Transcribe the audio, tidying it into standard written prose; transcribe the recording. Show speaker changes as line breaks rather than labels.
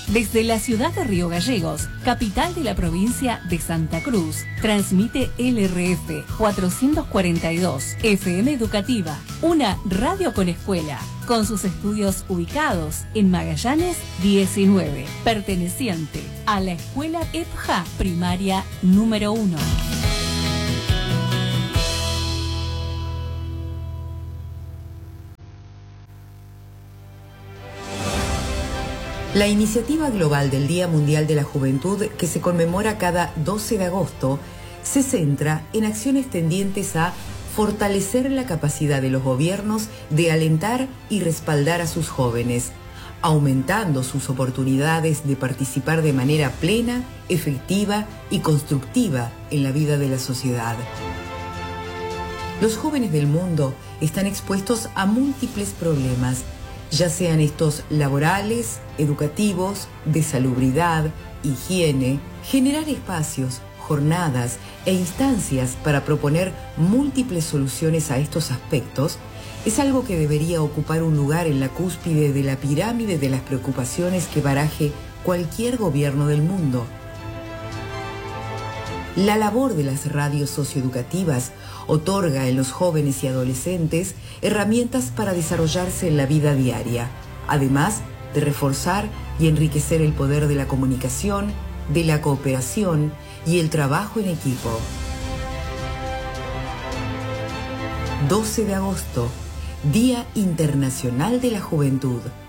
Desde la ciudad de Río Gallegos, capital de la provincia de Santa Cruz, transmite LRF 442, FM Educativa, una radio con escuela, con sus estudios ubicados en Magallanes 19, perteneciente a la escuela EPJA primaria número 1.
La iniciativa global del Día Mundial de la Juventud, que se conmemora cada 12 de agosto, se centra en acciones tendientes a fortalecer la capacidad de los gobiernos de alentar y respaldar a sus jóvenes, aumentando sus oportunidades de participar de manera plena, efectiva y constructiva en la vida de la sociedad. Los jóvenes del mundo están expuestos a múltiples problemas, ya sean estos laborales, educativos, de salubridad, higiene. Generar espacios, jornadas e instancias para proponer múltiples soluciones a estos aspectos es algo que debería ocupar un lugar en la cúspide de la pirámide de las preocupaciones que baraje cualquier gobierno del mundo. La labor de las radios socioeducativas otorga en los jóvenes y adolescentes herramientas para desarrollarse en la vida diaria, además de reforzar y enriquecer el poder de la comunicación, de la cooperación y el trabajo en equipo. 12 de agosto, Día Internacional de la Juventud.